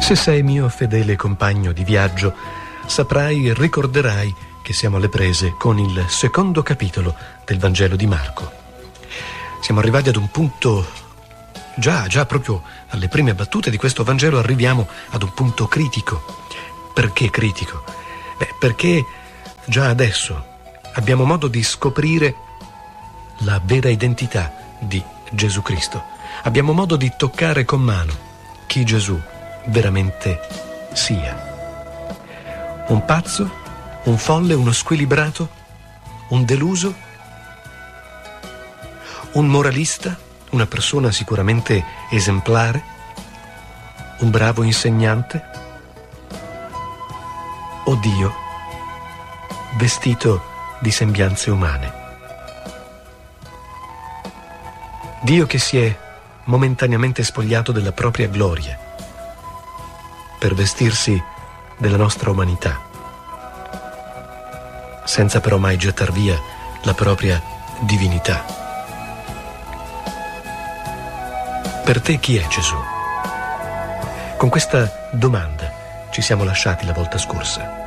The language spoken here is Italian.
Se sei mio fedele compagno di viaggio, saprai e ricorderai che siamo alle prese con il secondo capitolo del Vangelo di Marco. Siamo arrivati ad un punto, già proprio alle prime battute di questo Vangelo arriviamo ad un punto critico. Perché critico? Perché già adesso abbiamo modo di scoprire la vera identità di Gesù Cristo. Abbiamo modo di toccare con mano chi Gesù veramente sia. Un pazzo, un folle, uno squilibrato, un deluso, un moralista, una persona sicuramente esemplare, un bravo insegnante, o Dio vestito di sembianze umane. Dio che si è momentaneamente spogliato della propria gloria per vestirsi della nostra umanità, senza però mai gettar via la propria divinità. Per te chi è Gesù? Con questa domanda ci siamo lasciati la volta scorsa.